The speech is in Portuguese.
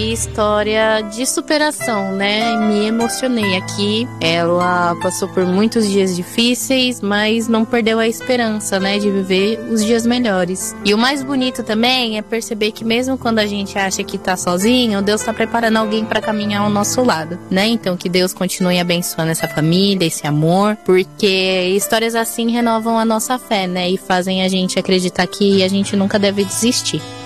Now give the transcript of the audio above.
História de superação, né? Me emocionei aqui. Ela passou por muitos dias difíceis, mas não perdeu a esperança, né? De viver os dias melhores. E o mais bonito também é perceber que mesmo quando a gente acha que tá sozinho, Deus tá preparando alguém para caminhar ao nosso lado, né? Então que Deus continue abençoando essa família, esse amor, porque histórias assim renovam a nossa fé, né? E fazem a gente acreditar que a gente nunca deve desistir.